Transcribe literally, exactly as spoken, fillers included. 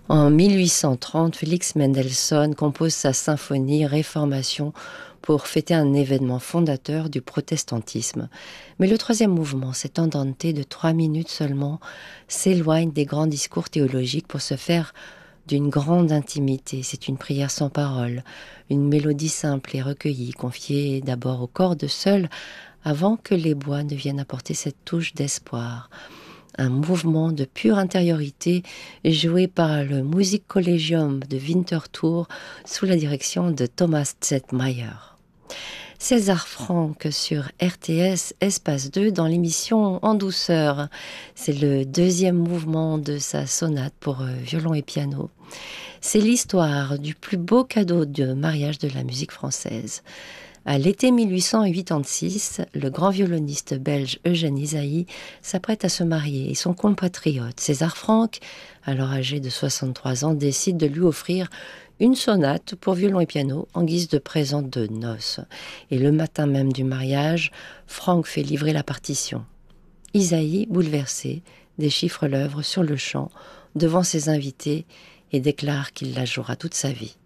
En mille huit cent trente, Félix Mendelssohn compose sa symphonie Réformation pour fêter un événement fondateur du protestantisme. Mais le troisième mouvement, cet andante de trois minutes seulement, s'éloigne des grands discours théologiques pour se faire d'une grande intimité. C'est une prière sans parole, une mélodie simple et recueillie, confiée d'abord aux cordes seules, avant que les bois ne viennent apporter cette touche d'espoir. Un mouvement de pure intériorité joué par le Music Collegium de Winterthur sous la direction de Thomas Zetmayer. César Franck sur R T S Espace deux dans l'émission En douceur. C'est le deuxième mouvement de sa sonate pour violon et piano. C'est l'histoire du plus beau cadeau de mariage de la musique française. À l'été mille huit cent quatre-vingt-six, le grand violoniste belge Eugène Ysaÿe s'apprête à se marier et son compatriote César Franck, alors âgé de soixante-trois ans, décide de lui offrir une sonate pour violon et piano en guise de présent de noces. Et le matin même du mariage, Franck fait livrer la partition. Ysaÿe, bouleversé, déchiffre l'œuvre sur le champ devant ses invités et déclare qu'il la jouera toute sa vie.